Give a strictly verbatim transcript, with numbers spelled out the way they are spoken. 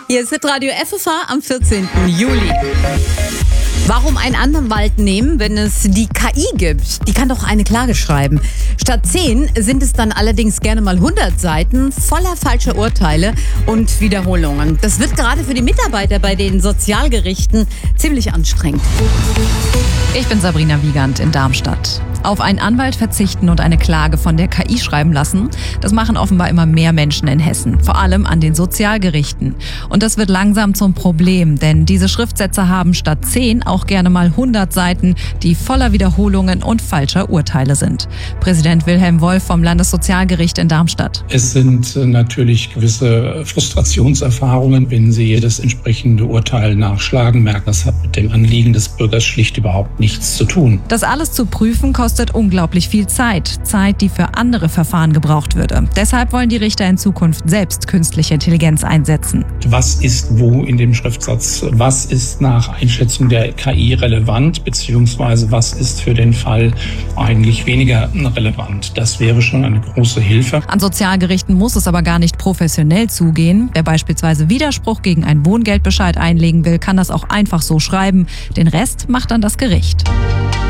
Hier ist Radio F F H am vierzehnten Juli. Warum einen Anwalt nehmen, wenn es die K I gibt? Die kann doch eine Klage schreiben. Statt zehn sind es dann allerdings gerne mal hundert Seiten voller falscher Urteile und Wiederholungen. Das wird gerade für die Mitarbeiter bei den Sozialgerichten ziemlich anstrengend. Ich bin Sabrina Wiegand in Darmstadt. Auf einen Anwalt verzichten und eine Klage von der K I schreiben lassen, das machen offenbar immer mehr Menschen in Hessen, vor allem an den Sozialgerichten. Und das wird langsam zum Problem, denn diese Schriftsätze haben statt zehn auch gerne mal hundert Seiten, die voller Wiederholungen und falscher Urteile sind. Präsident Wilhelm Wolf vom Landessozialgericht in Darmstadt. Es sind natürlich gewisse Frustrationserfahrungen, wenn Sie jedes entsprechende Urteil nachschlagen, merken, das hat mit dem Anliegen des Bürgers schlicht überhaupt nichts zu tun. Das alles zu prüfen kostet unglaublich viel Zeit. Zeit, die für andere Verfahren gebraucht würde. Deshalb wollen die Richter in Zukunft selbst künstliche Intelligenz einsetzen. Was ist wo in dem Schriftsatz? Was ist nach Einschätzung der K I relevant? Beziehungsweise was ist für den Fall eigentlich weniger relevant? Das wäre schon eine große Hilfe. An Sozialgerichten muss es aber gar nicht professionell zugehen. Wer beispielsweise Widerspruch gegen einen Wohngeldbescheid einlegen will, kann das auch einfach so schreiben. Den Rest macht dann das Gericht.